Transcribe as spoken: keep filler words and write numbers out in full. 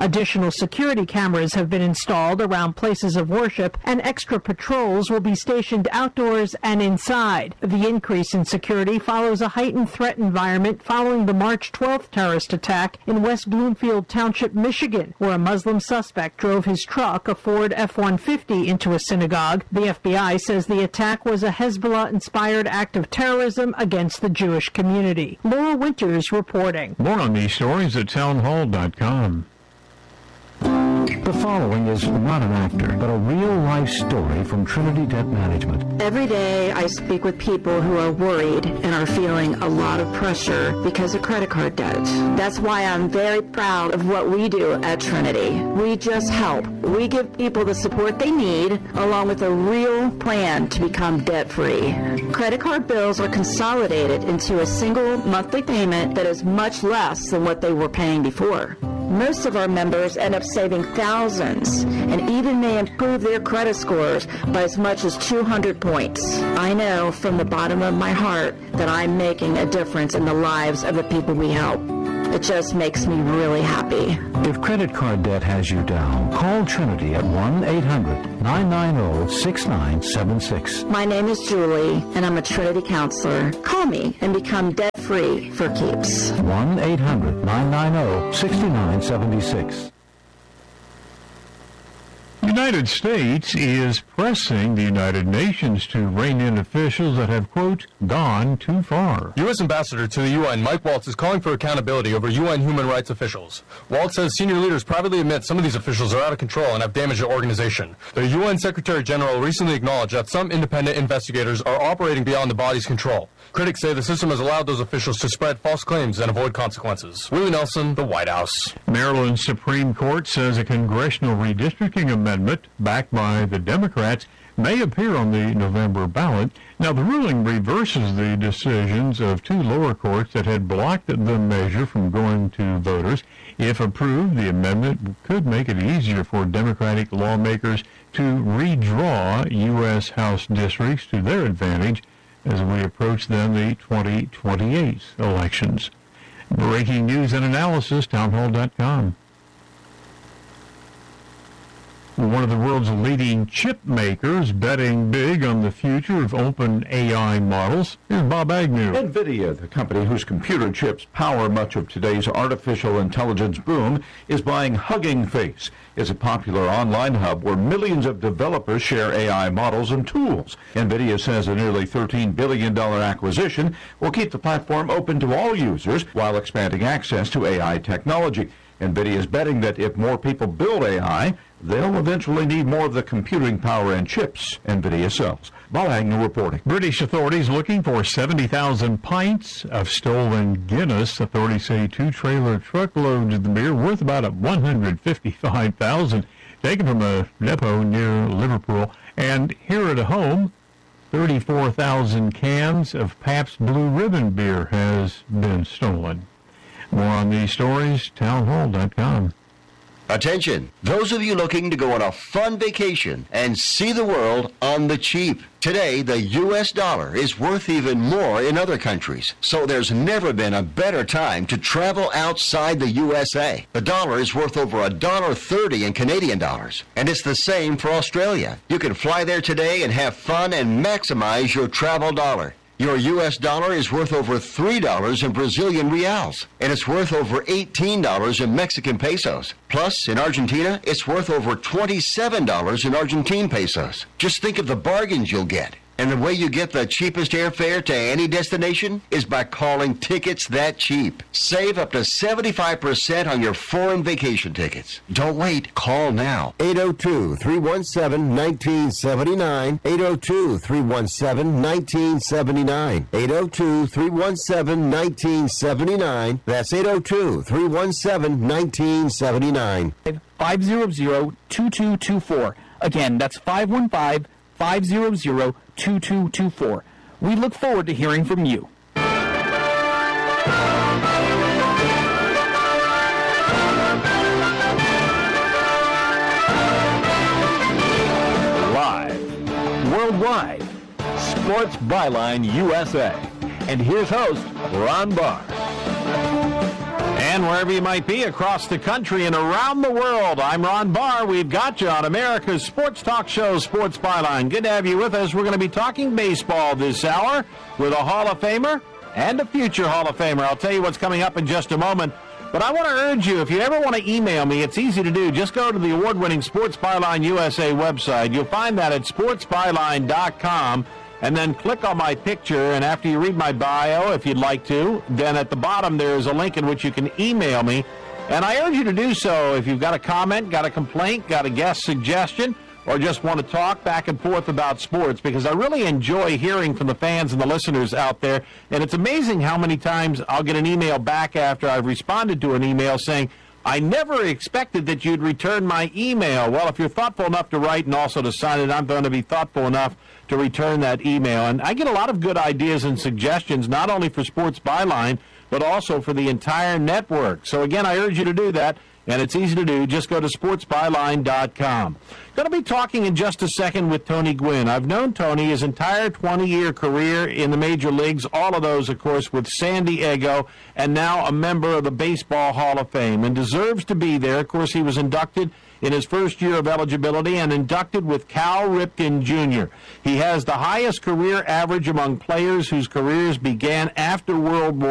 Additional security cameras have been installed around places of worship, and extra patrols will be stationed outdoors and inside. The increase in security follows a heightened threat environment following the March twelfth terrorist attack in West Bloomfield Township, Michigan, where a Muslim suspect drove his truck, a Ford F one fifty, into a synagogue. The F B I says the attack was a Hezbollah-inspired act of terrorism against the Jewish community. Laura Winters reporting. More on these stories at townhall dot com. The following is not an actor, but a real-life story from Trinity Debt Management. Every day I speak with people who are worried and are feeling a lot of pressure because of credit card debt. That's why I'm very proud of what we do at Trinity. We just help. We give people the support they need, along with a real plan to become debt-free. Credit card bills are consolidated into a single monthly payment that is much less than what they were paying before. Most of our members end up saving thousands and even may improve their credit scores by as much as two hundred points. I know from the bottom of my heart that I'm making a difference in the lives of the people we help. It just makes me really happy. If credit card debt has you down, call Trinity at one eight hundred nine nine zero six nine seven six. My name is Julie, and I'm a Trinity counselor. Call me and become debt-free for keeps. one eight hundred nine nine zero six nine seven six. The United States is pressing the United Nations to rein in officials that have, quote, gone too far. U S Ambassador to the U N, Mike Waltz, is calling for accountability over U N human rights officials. Waltz says senior leaders privately admit some of these officials are out of control and have damaged the organization. The U N Secretary General recently acknowledged that some independent investigators are operating beyond the body's control. Critics say the system has allowed those officials to spread false claims and avoid consequences. Willie Nelson, the White House. Maryland Supreme Court says a congressional redistricting amendment backed by the Democrats may appear on the November ballot. Now, the ruling reverses the decisions of two lower courts that had blocked the measure from going to voters. If approved, the amendment could make it easier for Democratic lawmakers to redraw U S House districts to their advantage as we approach then the twenty twenty-eight elections. Breaking news and analysis, townhall dot com. One of the world's leading chip makers betting big on the future of open A I models is Bob Agnew. NVIDIA, the company whose computer chips power much of today's artificial intelligence boom, is buying Hugging Face. It's a popular online hub where millions of developers share A I models and tools. NVIDIA says a nearly thirteen billion dollars acquisition will keep the platform open to all users while expanding access to A I technology. NVIDIA is betting that if more people build A I, they'll eventually need more of the computing power and chips NVIDIA sells. Bob Agnew reporting. British authorities looking for seventy thousand pints of stolen Guinness. Authorities say two trailer truckloads of the beer worth about one hundred fifty-five thousand dollars taken from a depot near Liverpool. And here at home, thirty-four thousand cans of Pabst Blue Ribbon beer has been stolen. More on these stories, townhall dot com. Attention, those of you looking to go on a fun vacation and see the world on the cheap. Today, the U S dollar is worth even more in other countries, so there's never been a better time to travel outside the U S A. The dollar is worth over one dollar thirty in Canadian dollars, and it's the same for Australia. You can fly there today and have fun and maximize your travel dollar. Your U S dollar is worth over three dollars in Brazilian reals, and it's worth over eighteen dollars in Mexican pesos. Plus, in Argentina, it's worth over twenty-seven dollars in Argentine pesos. Just think of the bargains you'll get. And the way you get the cheapest airfare to any destination is by calling Tickets That Cheap. Save up to seventy-five percent on your foreign vacation tickets. Don't wait. Call now. eight oh two, three one seven, one nine seven nine. eight oh two, three one seven, one nine seven nine. eight oh two, three one seven, one nine seven nine. That's eight oh two, three one seven, one nine seven nine. five hundred, two two two four. Again, that's five one five, five hundred, two two two four. We look forward to hearing from you. Live, worldwide, Sports Byline U S A. And here's host, Ron Barr. And wherever you might be across the country and around the world, I'm Ron Barr. We've got you on America's Sports Talk Show, Sports Byline. Good to have you with us. We're going to be talking baseball this hour with a Hall of Famer and a future Hall of Famer. I'll tell you what's coming up in just a moment. But I want to urge you, if you ever want to email me, it's easy to do. Just go to the award-winning Sports Byline U S A website. You'll find that at sports byline dot com. And then click on my picture, and after you read my bio, if you'd like to, then at the bottom there is a link in which you can email me. And I urge you to do so if you've got a comment, got a complaint, got a guest suggestion, or just want to talk back and forth about sports, because I really enjoy hearing from the fans and the listeners out there. And it's amazing how many times I'll get an email back after I've responded to an email saying, I never expected that you'd return my email. Well, if you're thoughtful enough to write and also to sign it, I'm going to be thoughtful enough to return that email. And I get a lot of good ideas and suggestions, not only for Sports Byline, but also for the entire network. So, again, I urge you to do that, and it's easy to do. Just go to sports byline dot com. Going to be talking in just a second with Tony Gwynn. I've known Tony his entire twenty-year career in the major leagues, all of those, of course, with San Diego, and now a member of the Baseball Hall of Fame, and deserves to be there. Of course, he was inducted in his first year of eligibility and inducted with Cal Ripken Junior He has the highest career average among players whose careers began after World War